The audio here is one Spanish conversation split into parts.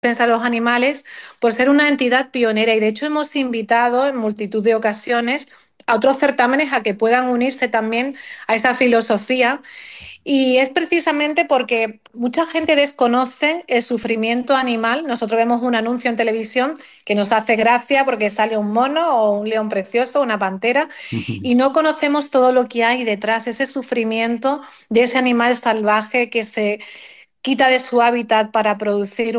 Defensa de los Animales por ser una entidad pionera y de hecho hemos invitado en multitud de ocasiones a otros certámenes a que puedan unirse también a esa filosofía y es precisamente porque mucha gente desconoce el sufrimiento animal. Nosotros vemos un anuncio en televisión que nos hace gracia porque sale un mono o un león precioso, una pantera, y no conocemos todo lo que hay detrás, ese sufrimiento de ese animal salvaje que se quita de su hábitat para producir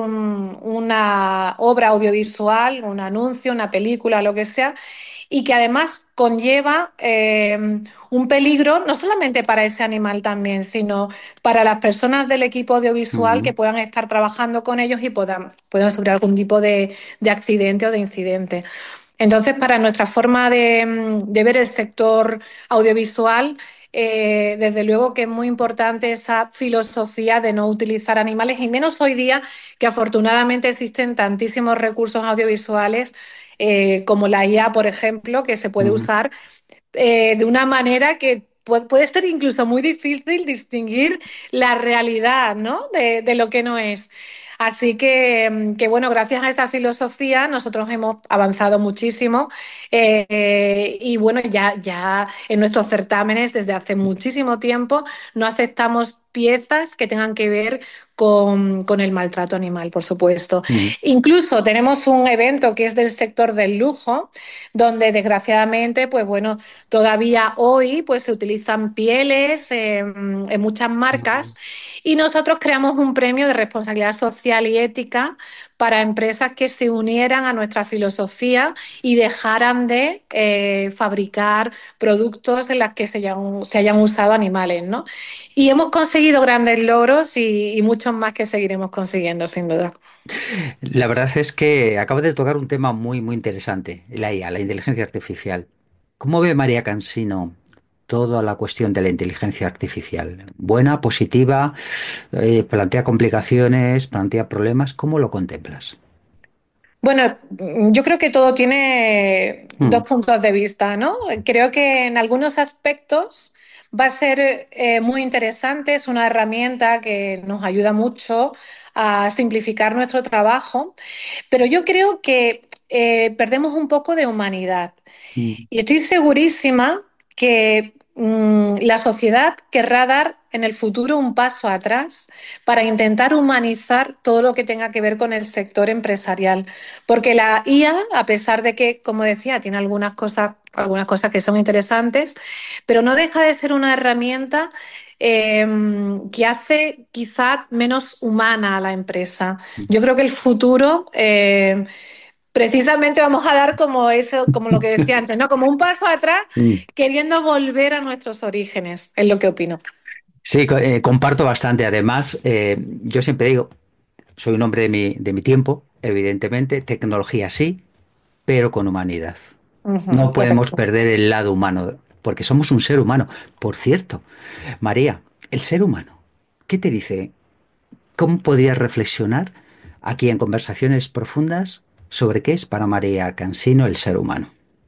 una obra audiovisual, un anuncio, una película, lo que sea, y que además conlleva un peligro no solamente para ese animal también, sino para las personas del equipo audiovisual que Ujú. puedan estar trabajando con ellos y puedan sufrir algún tipo de accidente o de incidente. Entonces, para nuestra forma de ver el sector audiovisual, desde luego que es muy importante esa filosofía de no utilizar animales, y menos hoy día que afortunadamente existen tantísimos recursos audiovisuales como la IA, por ejemplo, que se puede Ujú. usar de una manera que puede ser incluso muy difícil distinguir la realidad, ¿no? De lo que no es. Así que, bueno, gracias a esa filosofía nosotros hemos avanzado muchísimo y bueno, ya en nuestros certámenes desde hace muchísimo tiempo no aceptamos piezas que tengan que ver con el maltrato animal, por supuesto. Ujú. Incluso tenemos un evento que es del sector del lujo, donde desgraciadamente, pues bueno, todavía hoy pues, se utilizan pieles en muchas marcas y nosotros creamos un premio de responsabilidad social y ética para empresas que se unieran a nuestra filosofía y dejaran de fabricar productos en los que se hayan usado animales, ¿no? Y hemos conseguido grandes logros y muchos más que seguiremos consiguiendo, sin duda. La verdad es que acabas de tocar un tema muy, muy interesante, la IA, la inteligencia artificial. ¿Cómo ve María Cansino toda la cuestión de la inteligencia artificial? ¿Buena, positiva? ¿Plantea complicaciones? ¿Plantea problemas? ¿Cómo lo contemplas? Bueno, yo creo que todo tiene Mm. dos puntos de vista, ¿no? Creo que en algunos aspectos va a ser muy interesante, es una herramienta que nos ayuda mucho a simplificar nuestro trabajo, pero yo creo que perdemos un poco de humanidad. Mm. Y estoy segurísima que la sociedad querrá dar en el futuro un paso atrás para intentar humanizar todo lo que tenga que ver con el sector empresarial. Porque la IA, a pesar de que, como decía, tiene algunas cosas que son interesantes, pero no deja de ser una herramienta eh, que hace quizá menos humana a la empresa. Yo creo que el futuro precisamente vamos a dar como eso, como lo que decía antes, ¿no? Como un paso atrás, Mm. queriendo volver a nuestros orígenes, es lo que opino. Sí, comparto bastante. Además, yo siempre digo, soy un hombre de mi tiempo, evidentemente, tecnología sí, pero con humanidad. Ujú, No podemos correcto. perder el lado humano, porque somos un ser humano. Por cierto, María, el ser humano, ¿qué te dice? ¿Cómo podrías reflexionar aquí en conversaciones profundas sobre qué es para María Cansino el ser humano?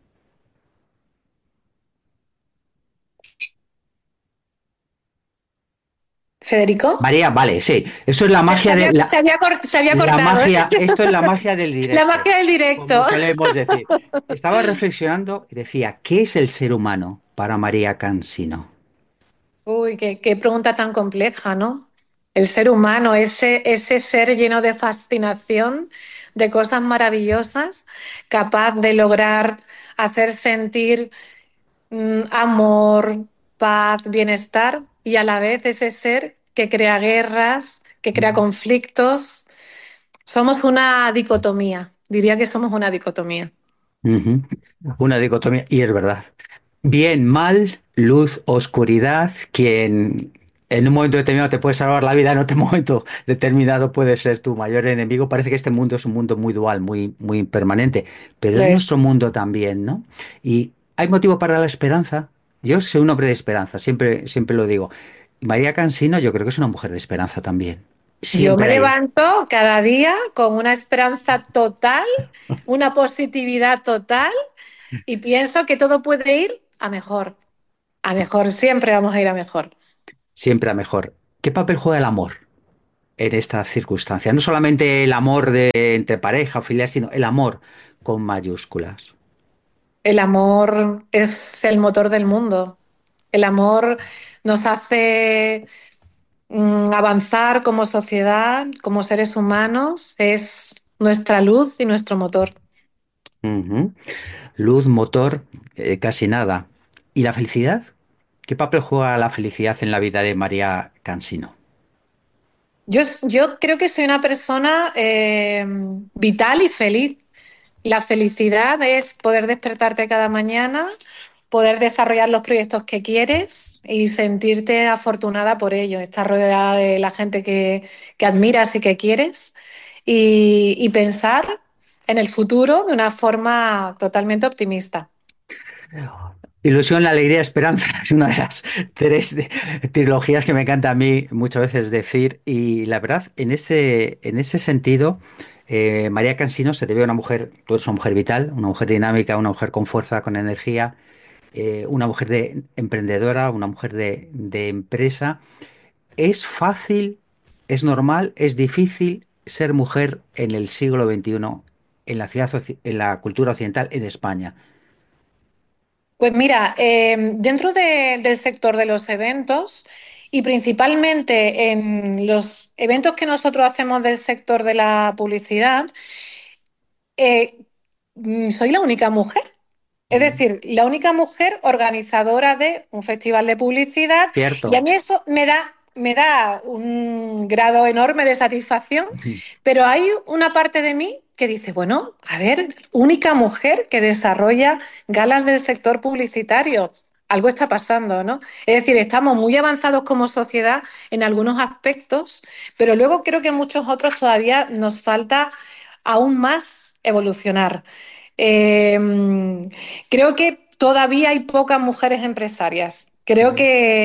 Federico, María, vale, sí, eso es la se, se magia de había, se había se había la cortado, ¿eh? magia, esto es la magia del La directo, magia del como directo. solemos decir. Estaba reflexionando y decía, ¿qué es el ser humano para María Cansino? Uy, qué pregunta tan compleja, ¿no? El ser humano, ese ser lleno de fascinación, de cosas maravillosas, capaz de lograr hacer sentir amor, paz, bienestar y a la vez ese ser que crea guerras, que crea conflictos. Somos una dicotomía, diría que somos una dicotomía. Ujú. Una dicotomía, y es verdad. Bien, mal, luz, oscuridad, quien en un momento determinado te puede salvar la vida, en otro momento determinado puede ser tu mayor enemigo. Parece que este mundo es un mundo muy dual, muy, muy impermanente, pero Lo es nuestro es. mundo también, ¿no? Y hay motivo para la esperanza. Yo soy un hombre de esperanza, siempre, siempre lo digo. María Cansino, yo creo que es una mujer de esperanza también. Yo me Siempre hay. levanto cada día con una esperanza total, una positividad total y pienso que todo puede ir a mejor. A mejor, siempre vamos a ir a mejor. Siempre a mejor. ¿Qué papel juega el amor? en esta circunstancia. No solamente el amor de entre pareja o filial, sino el amor con mayúsculas. El amor es el motor del mundo. El amor nos hace avanzar como sociedad, como seres humanos, es nuestra luz y nuestro motor. Ujú. Luz, motor, casi nada. ¿Y la felicidad? ¿Qué papel juega la felicidad en la vida de María Cansino? Yo creo que soy una persona vital y feliz. La felicidad es poder despertarte cada mañana, poder desarrollar los proyectos que quieres y sentirte afortunada por ello, estar rodeada de la gente que admiras y que quieres y pensar en el futuro de una forma totalmente optimista. Ilusión, la alegría, esperanza es una de las trilogías que me encanta a mí muchas veces decir y la verdad, en ese sentido, María Cansino se te ve una mujer, tú eres una mujer vital, una mujer dinámica, una mujer con fuerza, con energía, una mujer emprendedora, una mujer de empresa. ¿Es fácil, es normal, es difícil ser mujer en el siglo XXI en la en la cultura occidental, en España? Pues mira, dentro del sector de los eventos y principalmente en los eventos que nosotros hacemos del sector de la publicidad, eh, soy la única mujer. Es Mm. decir, la única mujer organizadora de un festival de publicidad y a ¿Cierto? mí eso me da un grado enorme de satisfacción, pero hay una parte de mí que dice, bueno, a ver, única mujer que desarrolla galas del sector publicitario. Algo está pasando, ¿no? Es decir, estamos muy avanzados como sociedad en algunos aspectos, pero luego creo que en muchos otros todavía nos falta aún más evolucionar. Eh, Creo que todavía hay pocas mujeres empresarias. Creo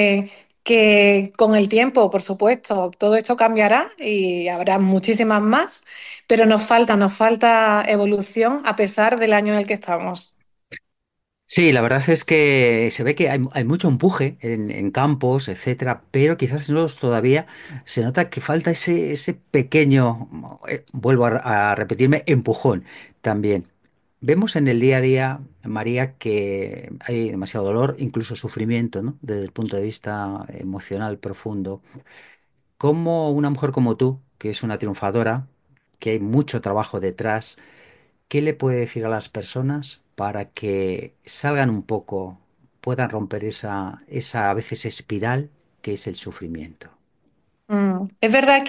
que con el tiempo, por supuesto, todo esto cambiará y habrá muchísimas más, pero nos falta evolución a pesar del año en el que estamos. Sí, la verdad es que se ve que hay mucho empuje en campos, etcétera, pero quizás no todavía se nota que falta ese pequeño, vuelvo a repetirme, empujón también. Vemos en el día a día, María, que hay demasiado dolor, incluso sufrimiento, ¿no? Desde el punto de vista emocional profundo. Como una mujer como tú, que es una triunfadora, que hay mucho trabajo detrás, ¿qué le puede decir a las personas para que salgan un poco, puedan romper esa a veces espiral que es el sufrimiento? Es verdad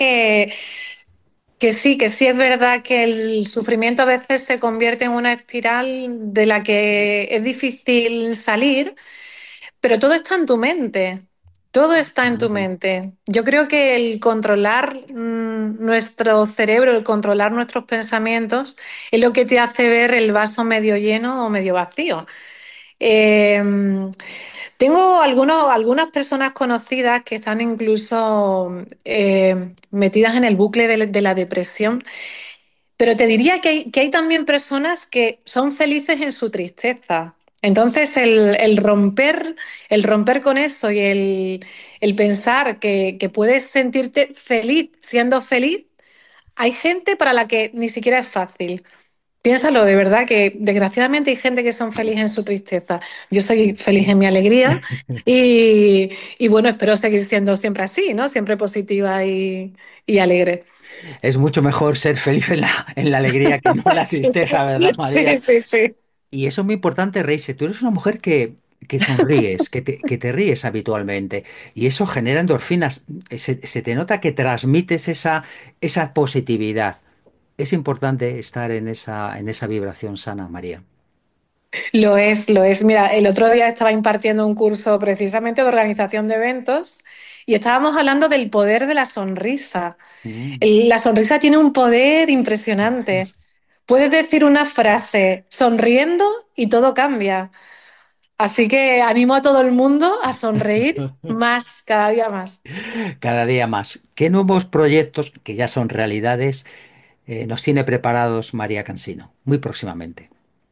que sí es verdad que el sufrimiento a veces se convierte en una espiral de la que es difícil salir. Pero todo está en tu mente, todo está en tu Ujú. mente. Yo creo que el controlar nuestro cerebro, el controlar nuestros pensamientos, es lo que te hace ver el vaso medio lleno o medio vacío. Eh, Tengo algunas personas conocidas que están incluso metidas en el bucle de la depresión, pero te diría que hay también personas que son felices en su tristeza. Entonces, el romper con eso y el pensar que puedes sentirte feliz siendo feliz, hay gente para la que ni siquiera es fácil. Piénsalo, de verdad que desgraciadamente hay gente que son felices en su tristeza. Yo soy feliz en mi alegría y bueno, espero seguir siendo siempre así, ¿no? Siempre positiva y alegre. Es mucho mejor ser feliz en la alegría que no en la Sí, tristeza, ¿verdad, sí, María? sí, sí. Y eso es muy importante, reírse. Tú eres una mujer que sonríes, que te ríes habitualmente. Y eso genera endorfinas. Se te nota que transmites esa positividad. Es importante estar en esa vibración sana, María. Lo es, lo es. Mira, el otro día estaba impartiendo un curso precisamente de organización de eventos y estábamos hablando del poder de la sonrisa. Mm. La sonrisa tiene un poder impresionante. Puedes decir una frase sonriendo y todo cambia. Así que animo a todo el mundo a sonreír más, cada día más. Cada día más. ¿Qué nuevos proyectos, que ya son realidades, nos tiene preparados María Cansino? Muy próximamente.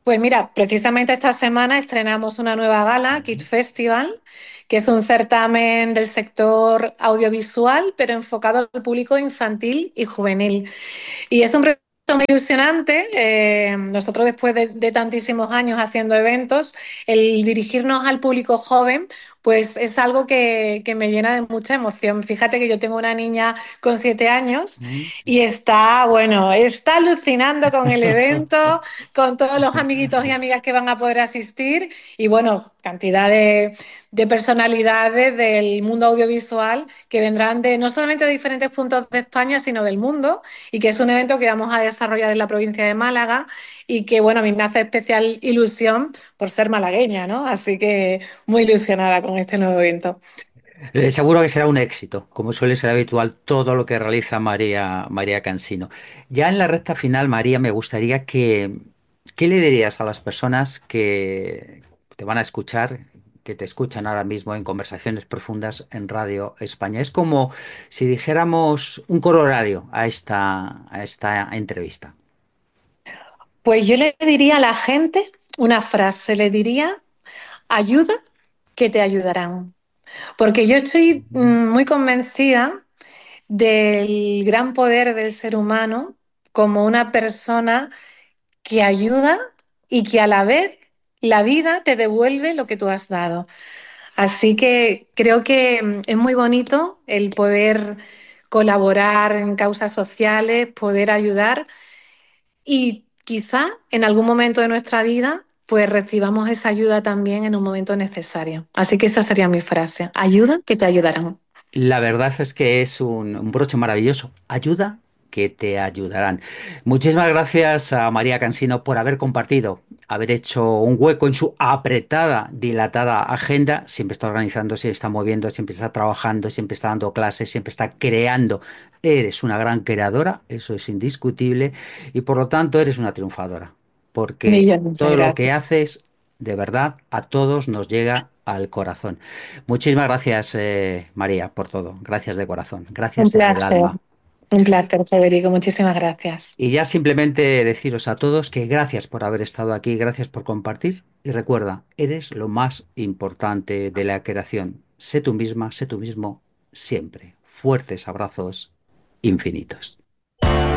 Pues mira, precisamente esta semana estrenamos una nueva gala, Kid Festival, que es un certamen del sector audiovisual, pero enfocado al público infantil y juvenil. Y es un proyecto muy ilusionante. Nosotros, después de tantísimos años haciendo eventos, el dirigirnos al público joven, pues es algo que me llena de mucha emoción. Fíjate que yo tengo una niña con 7 años Mm. y está, bueno, está alucinando con el evento, con todos los amiguitos y amigas que van a poder asistir y, bueno, cantidad de personalidades del mundo audiovisual que vendrán de no solamente de diferentes puntos de España, sino del mundo, y que es un evento que vamos a desarrollar en la provincia de Málaga y que, bueno, a mí me hace especial ilusión por ser malagueña, ¿no? Así que muy ilusionada con este nuevo evento. Seguro que será un éxito, como suele ser habitual todo lo que realiza María Cansino. Ya en la recta final, María, me gustaría ¿qué le dirías a las personas que te van a escuchar, que te escuchan ahora mismo en conversaciones profundas en Radio España? Es como si dijéramos un corolario a esta entrevista. Pues yo le diría a la gente una frase, le diría, ayuda que te ayudarán. Porque yo estoy muy convencida del gran poder del ser humano como una persona que ayuda y que a la vez la vida te devuelve lo que tú has dado. Así que creo que es muy bonito el poder colaborar en causas sociales, poder ayudar y quizá en algún momento de nuestra vida pues recibamos esa ayuda también en un momento necesario. Así que esa sería mi frase. Ayuda que te ayudarán. La verdad es que es un broche maravilloso. Ayuda que te ayudarán. Muchísimas gracias a María Cansino por haber compartido, haber hecho un hueco en su apretada, dilatada agenda. Siempre está organizando, siempre está moviendo, siempre está trabajando, siempre está dando clases, siempre está creando. Eres una gran creadora, eso es indiscutible, y por lo tanto eres una triunfadora, porque Millones de todo lo que gracias. haces, de verdad, a todos nos llega al corazón. Muchísimas gracias, María, por todo. Gracias de corazón. Gracias desde el alma. Un placer, Federico. Muchísimas gracias. Y ya simplemente deciros a todos que gracias por haber estado aquí, gracias por compartir. Y recuerda, eres lo más importante de la creación. Sé tú misma, sé tú mismo, siempre. Fuertes abrazos infinitos.